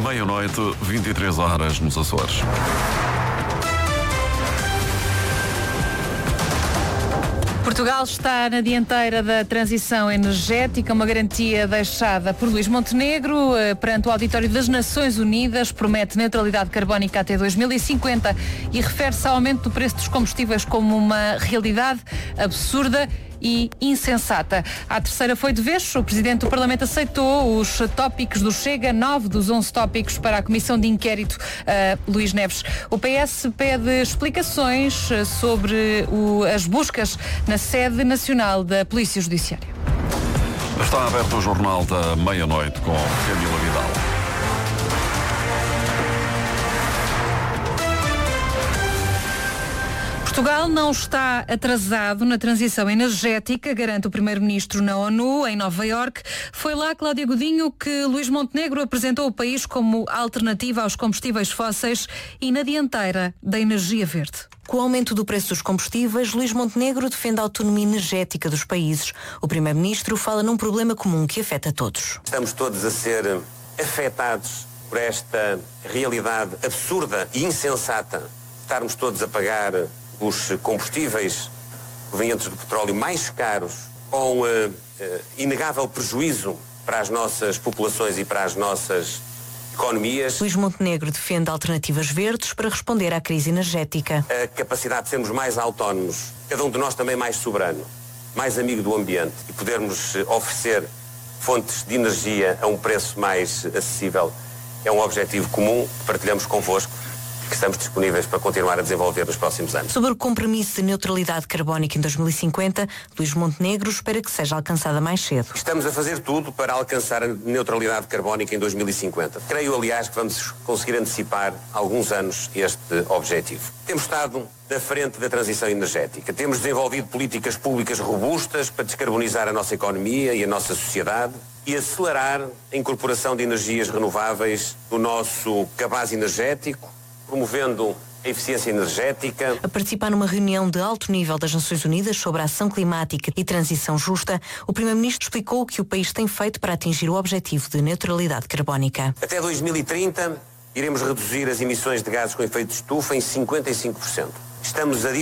Meia-noite, 23 horas nos Açores. Portugal está na dianteira da transição energética, uma garantia deixada por Luís Montenegro perante o auditório das Nações Unidas, promete neutralidade carbónica até 2050 e refere-se ao aumento do preço dos combustíveis como uma realidade absurda e insensata. A terceira foi de vez. O Presidente do Parlamento aceitou os tópicos do Chega, 9 dos 11 tópicos para a Comissão de Inquérito, Luís Neves. O PS pede explicações sobre as buscas na sede nacional da Polícia Judiciária. Está aberto o Jornal da Meia-Noite com Camila Vidal. Portugal não está atrasado na transição energética, garante o Primeiro-Ministro na ONU, em Nova Iorque. Foi lá, Cláudia Godinho, que Luís Montenegro apresentou o país como alternativa aos combustíveis fósseis e na dianteira da energia verde. Com o aumento do preço dos combustíveis, Luís Montenegro defende a autonomia energética dos países. O Primeiro-Ministro fala num problema comum que afeta todos. Estamos todos a ser afetados por esta realidade absurda e insensata. Estarmos todos a pagar os combustíveis provenientes do petróleo mais caros, com inegável prejuízo para as nossas populações e para as nossas economias. Luís Montenegro defende alternativas verdes para responder à crise energética. A capacidade de sermos mais autónomos, cada um de nós também mais soberano, mais amigo do ambiente e podermos oferecer fontes de energia a um preço mais acessível é um objetivo comum que partilhamos convosco, que estamos disponíveis para continuar a desenvolver nos próximos anos. Sobre o compromisso de neutralidade carbónica em 2050, Luís Montenegro espera que seja alcançada mais cedo. Estamos a fazer tudo para alcançar a neutralidade carbónica em 2050. Creio, aliás, que vamos conseguir antecipar alguns anos este objetivo. Temos estado na frente da transição energética. Temos desenvolvido políticas públicas robustas para descarbonizar a nossa economia e a nossa sociedade e acelerar a incorporação de energias renováveis no nosso cabaz energético, promovendo a eficiência energética. A participar numa reunião de alto nível das Nações Unidas sobre a ação climática e transição justa, o Primeiro-Ministro explicou o que o país tem feito para atingir o objetivo de neutralidade carbónica. Até 2030, iremos reduzir as emissões de gases com efeito de estufa em 55%. Estamos a